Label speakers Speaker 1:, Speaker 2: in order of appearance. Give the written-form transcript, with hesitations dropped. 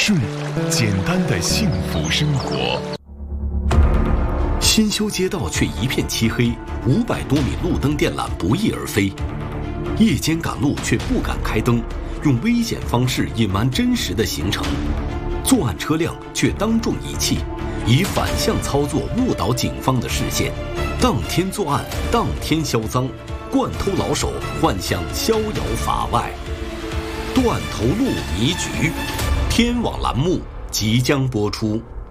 Speaker 1: 是简单的幸福生活。
Speaker 2: 新修街道却一片漆黑，500多米路灯电缆不翼而飞。夜间赶路却不敢开灯，用危险方式隐瞒真实的行程。作案车辆却当众遗弃，以反向操作误导警方的视线。当天作案，当天销赃，惯偷老手幻想逍遥法外。断头路迷局，天网栏目即将播出。